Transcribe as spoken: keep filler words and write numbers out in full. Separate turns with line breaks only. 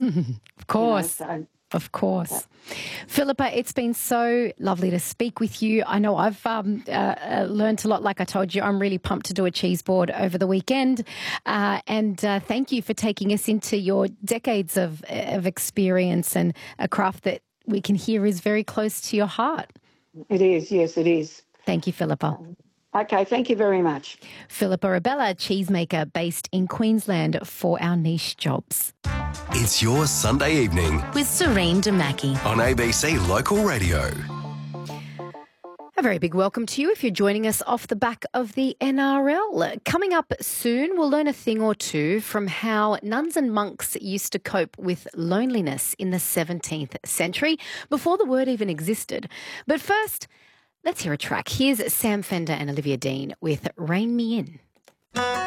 Of course.
You know, so,
Of course. Philippa, it's been so lovely to speak with you. I know I've um, uh, uh, learned a lot. Like I told you, I'm really pumped to do a cheese board over the weekend. Uh, and uh, thank you for taking us into your decades of, of experience and a craft that we can hear is very close to your heart.
It is, yes, it is.
Thank you, Philippa.
Um, okay, thank you very much.
Philippa Rebella, cheesemaker based in Queensland for Our Niche Jobs.
It's your Sunday evening
with Serene Damaki
on A B C Local Radio.
A very big welcome to you if you're joining us off the back of the N R L. Coming up soon, we'll learn a thing or two from how nuns and monks used to cope with loneliness in the seventeenth century, before the word even existed. But first, let's hear a track. Here's Sam Fender and Olivia Dean with Rein Me In.